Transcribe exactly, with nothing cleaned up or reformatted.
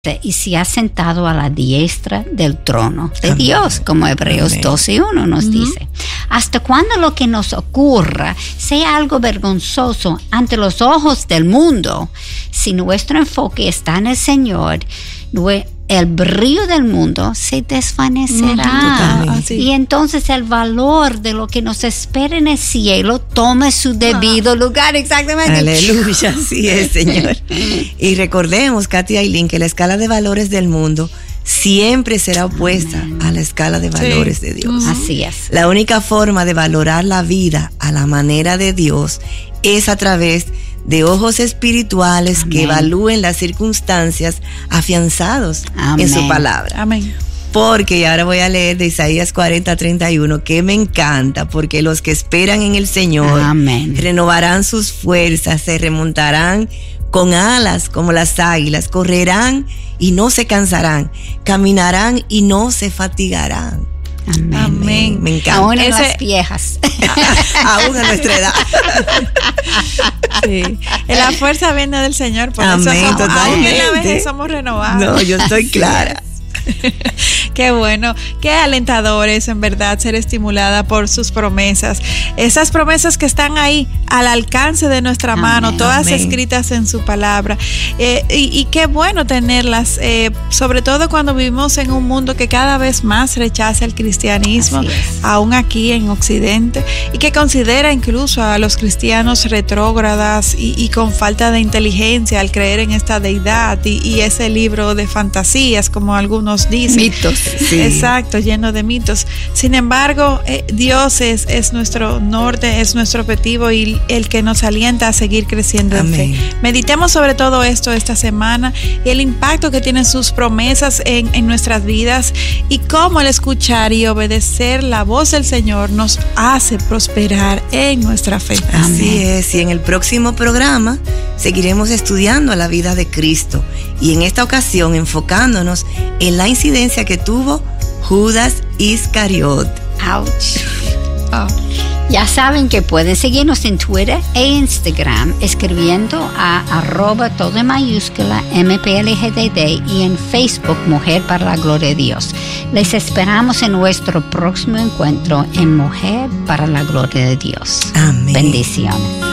y se ha sentado a la diestra del trono de Amén. Dios, como Hebreos Amén. doce uno nos uh-huh. dice. ¿Hasta cuando lo que nos ocurra sea algo vergonzoso ante los ojos del mundo? Si nuestro enfoque está en el Señor, el brillo del mundo se desvanecerá. Uh-huh. Y entonces el valor de lo que nos espera en el cielo toma su debido uh-huh. lugar. Exactamente. Aleluya, así es, Señor. Y recordemos, Katy y Aileen, que la escala de valores del mundo siempre será opuesta Amén. A la escala de valores sí. de Dios. Uh-huh. Así es. La única forma de valorar la vida a la manera de Dios es a través de ojos espirituales Amén. Que evalúen las circunstancias afianzados Amén. En su palabra. Amén. Porque, y ahora voy a leer de Isaías cuarenta, treinta y uno, que me encanta, porque los que esperan en el Señor Amén. Renovarán sus fuerzas, se remontarán con alas como las águilas, correrán y no se cansarán, caminarán y no se fatigarán. Amén. Amén. Me encanta. Aún en Ese, las viejas. Aún a nuestra edad. Sí. La fuerza viene del Señor, por Amén, eso somos, totalmente. aún en la vejez somos renovados. No, yo estoy clara. Qué bueno, qué alentador es en verdad ser estimulada por sus promesas, esas promesas que están ahí al alcance de nuestra Amén. Mano, todas Amén. Escritas en su palabra, eh, y, y qué bueno tenerlas, eh, sobre todo cuando vivimos en un mundo que cada vez más rechaza el cristianismo, aún aquí en Occidente, y que considera incluso a los cristianos retrógradas y, y con falta de inteligencia al creer en esta deidad y, y ese libro de fantasías, como algunos dicen. Mitos. Sí. Exacto, lleno de mitos. Sin embargo, eh, Dios es, es nuestro norte, es nuestro objetivo y el que nos alienta a seguir creciendo Amén. En fe. Meditemos sobre todo esto esta semana y el impacto que tienen sus promesas en, en nuestras vidas y cómo el escuchar y obedecer la voz del Señor nos hace prosperar en nuestra fe. Así Amén. Es, y en el próximo programa seguiremos estudiando la vida de Cristo y en esta ocasión enfocándonos en la incidencia que tuvo Judas Iscariot. Ouch. Oh. Ya saben que pueden seguirnos en Twitter e Instagram escribiendo a arroba todo en mayúscula M P L G D D y en Facebook Mujer para la Gloria de Dios. Les esperamos en nuestro próximo encuentro en Mujer para la Gloria de Dios. Amén. Bendiciones.